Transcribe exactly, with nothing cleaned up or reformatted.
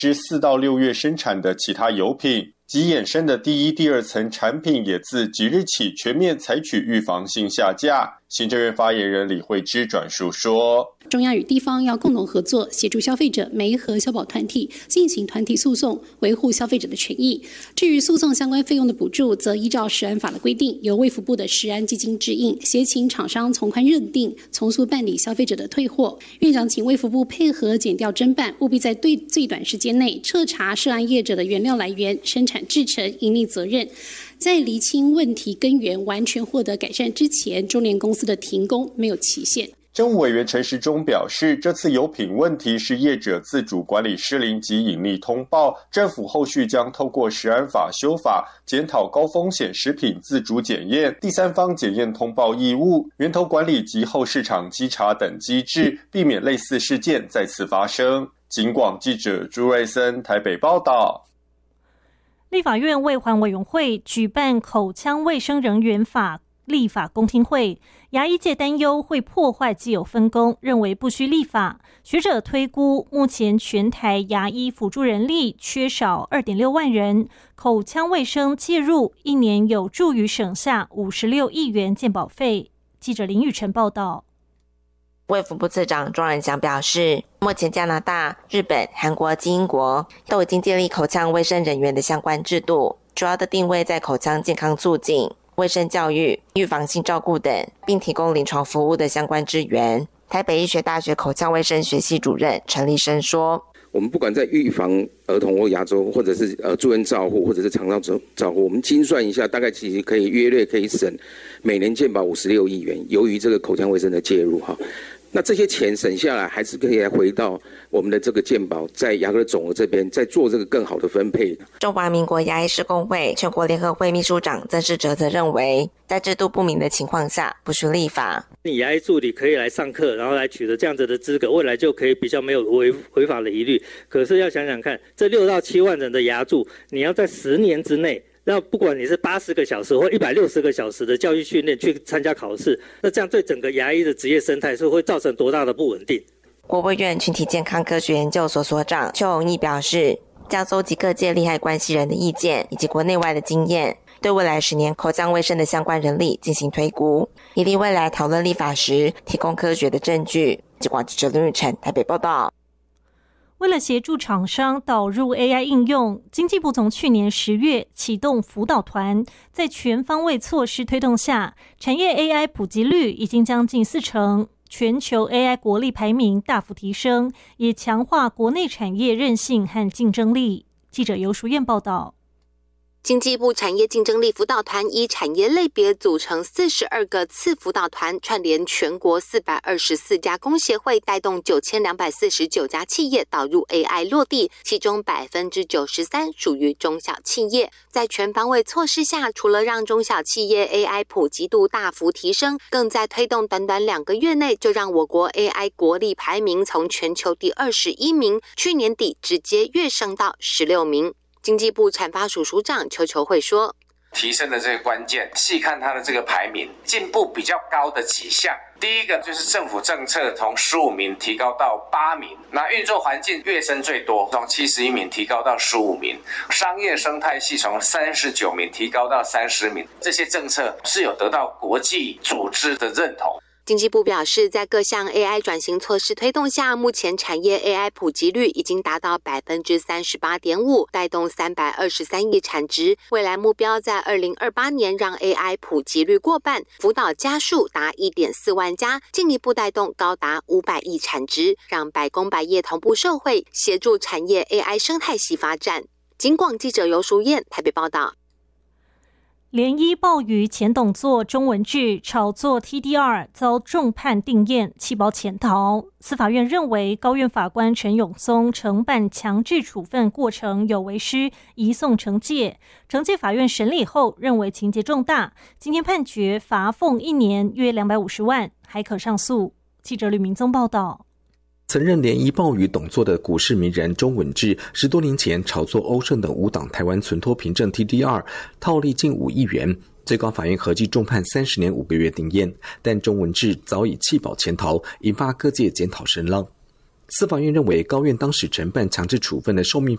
至四到六月生产的其他油品及衍生的第一、第二层产品也自即日起全面采取预防性下架。行政院发言人李惠芝转述说， 中央与地方要共同合作，协助消费者媒合消保团体进行团体诉讼，维护消费者的权益。至于诉讼相关费用的补助，则依照食安法的规定，由卫福部的食安基金支应，协请厂商从宽认定，从速办理消费者的退货。院长请卫福部配合检调侦办，务必在对最短时间内彻查涉案业者的原料来源、生产制程、营利责任。在厘清问题根源、完全获得改善之前，中联公司的停工没有期限。 政务委员陈时中表示，这次油品问题是业者自主管理失灵及隐匿通报，政府后续将透过食安法修法，检讨高风险食品自主检验、第三方检验通报义务、源头管理及后市场稽查等机制，避免类似事件再次发生。警广记者朱瑞森台北报道。 立法院卫环委员会举办口腔卫生人员法立法公听会，牙医界担忧会破坏既有分工，认为不需立法。学者推估，目前全台牙医辅助人力缺少 二点六万人，口腔卫生介入一年有助于省下五十六亿元健保费。记者林宇晨报道。 卫福部次长庄仁祥表示，目前加拿大、日本、韩国及英国都已经建立口腔卫生人员的相关制度，主要的定位在口腔健康促进、卫生教育、预防性照顾等，并提供临床服务的相关支援。台北医学大学口腔卫生学系主任陈立生说， 我们不管在预防儿童或牙周，或者是呃住院照护，或者是肠道照护，我们精算一下，大概其实可以约略可以省每年健保五十六亿元。由于这个口腔卫生的介入哈，那这些钱省下来，还是可以来回到我们的这个健保，在牙科总额这边再做这个更好的分配。 中华民国牙医师公会全国联合会秘书长曾世哲则认为，在制度不明的情况下，不需立法。 你牙医助理可以来上课，然后来取得这样子的资格，未来就可以比较没有违违法的疑虑。可是要想想看，这六到七万人的牙助，你要在十年之内，那不管你是八十个小时或一百六十个小时的教育训练去参加考试，那这样对整个牙医的职业生态是会造成多大的不稳定？ 国卫院群体健康科学研究所所长邱永义表示，将搜集各界利害关系人的意见以及国内外的经验，对未来十年口腔卫生的相关人力进行推估，以利未来讨论立法时提供科学的证据。记者记者林宇晨台北报道。 为了协助厂商导入 A I 应用，经济部从去年十月启动辅导团，在全方位措施推动下，产业 A I 普及率已经将近四成，全球 A I 国力排名大幅提升，也强化国内产业韧性和竞争力。记者游淑燕报道。 经济部产业竞争力辅导团依产业类别组成四十二个次辅导团，串联全国四百二十四家工协会，带动九千两百四十九家企业导入 A I 落地，其中 百分之九十三 属于中小企业。在全方位措施下，除了让中小企业 A I 普及度大幅提升，更在推动短短两个月内，就让我国 A I 国力排名从全球第二十一名，去年底直接跃升到十六名。经济部产发署署长邱球慧说， 提升的这个关键，细看它的这个排名，进步比较高的几项。第一个就是政府政策从十五名提高到八名，那运作环境跃升最多，从七十一名提高到十五名，商业生态系从三十九名提高到三十名，这些政策是有得到国际组织的认同。 经济部表示，在各项 A I 转型措施推动下，目前产业 A I 普及率已经达到 百分之三十八点五， 带动三百二十三亿产值。未来目标在二零二八年让 A I 普及率过半，辅导家数达 一点四万家，进一步带动高达五百亿产值，让百工百业同步受惠，协助产业 A I 生态系发展。警广记者游淑燕台北报道。 联医鲍鱼前董座钟文志炒作 T D R 遭重判定谳，弃保潜逃。司法院认为高院法官陈永松承办强制处分过程有违失，移送惩戒。惩戒法院审理后认为情节重大，今天判决罚俸一年，约两百五十万，还可上诉。记者吕明宗报道。 曾任联医鲍鱼董座的股市名人钟文志，十多年前炒作欧盛等五档台湾存托凭证 T D R， 套利近五亿元，最高法院合计重判三十年五个月定谳，但钟文志早已弃保潜逃，引发各界检讨声浪。司法院认为高院当时承办强制处分的受命